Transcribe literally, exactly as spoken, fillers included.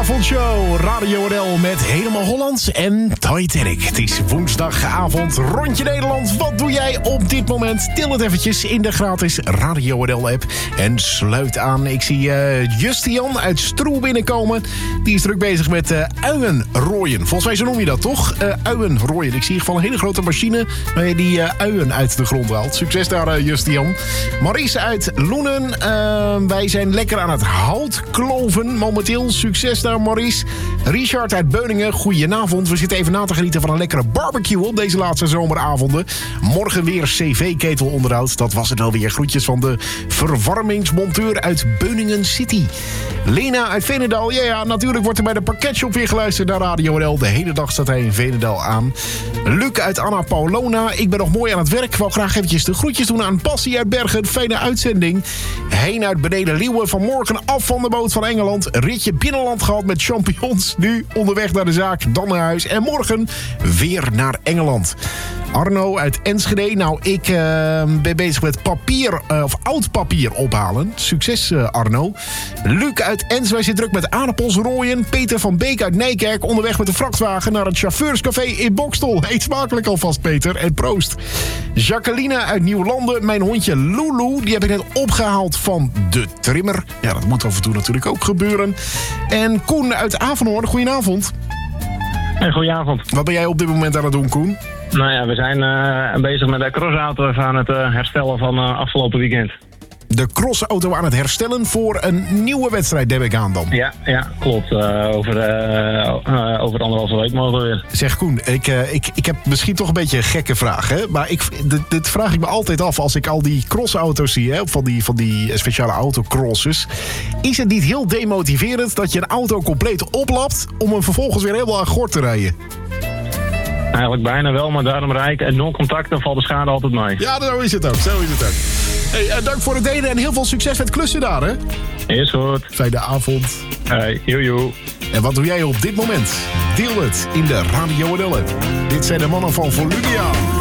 avondshow Radio N L met Helemaal Hollands en Titanic. Het is woensdagavond, rondje Nederland. Wat doe jij op dit moment? Til het eventjes in de gratis Radio N L app en sluit aan. Ik zie uh, Justian uit Stroe binnenkomen. Die is druk bezig met uh, uien rooien. Volgens mij zo noem je dat toch? Uh, uien rooien. Ik zie in ieder geval een hele grote machine waar je die uh, uien uit de grond haalt. Succes daar, uh, Justian. Maurice uit Loenen. Uh, wij zijn lekker aan het hout kloven momenteel. Succes daar, Maurice. Richard uit Beuningen, goedenavond. We zitten even na te genieten van een lekkere barbecue op deze laatste zomeravonden. Morgen weer cv-ketelonderhoud. Dat was het wel weer. Groetjes van de verwarmingsmonteur uit Beuningen City. Lena uit Veenendaal. Ja, ja, natuurlijk wordt er bij de parketshop weer geluisterd naar Radio N L. De hele dag staat hij in Veenendaal aan. Luc uit Anna Paulona. Ik ben nog mooi aan het werk. Ik wou graag eventjes de groetjes doen aan Passie uit Bergen. Fijne uitzending. Heen uit Beneden Leeuwen. Vanmorgen af van de boot van Engeland. Ritje binnenland gehad met champignons. Nu onderweg naar de zaak, dan naar huis. En morgen weer naar Engeland. Arno uit Enschede. Nou, ik uh, ben bezig met papier uh, of oud papier ophalen. Succes, uh, Arno. Luc uit Ens. Wij zitten druk met aardappels rooien. Peter van Beek uit Nijkerk. Onderweg met de vrachtwagen naar het chauffeurscafé in Bokstel. Eet smakelijk alvast, Peter. En proost. Jacqueline uit Nieuwlanden. Mijn hondje Lulu. Die heb ik net opgehaald van de trimmer. Ja, dat moet af en toe natuurlijk ook gebeuren. En Koen uit Avenhoorn. Goedenavond. Hey, goedenavond. Wat ben jij op dit moment aan het doen, Koen? Nou ja, we zijn uh, bezig met de crossauto even aan het uh, herstellen van uh, afgelopen weekend. De crossauto aan het herstellen voor een nieuwe wedstrijd, neem ik aan dan. Ja, ja klopt. Uh, over, uh, uh, over anderhalve week mogen we weer. Zeg Koen, ik, uh, ik, ik heb misschien toch een beetje een gekke vraag. Hè? Maar ik, dit, dit vraag ik me altijd af als ik al die crossauto's zie. Hè? Van, die, van die speciale autocrosses. Is het niet heel demotiverend dat je een auto compleet oplapt om hem vervolgens weer helemaal aan gort te rijden? Eigenlijk bijna wel, maar daarom rijd ik en nul contact, dan valt de schade altijd mee. Ja, zo is het ook. Zo is het ook. Hey, uh, dank voor het delen en heel veel succes met klussen daar, hè? Is goed. Fijne avond. Hey, joejoe. En wat doe jij op dit moment? Deel het in de Radio N L. Dit zijn de mannen van Voludia.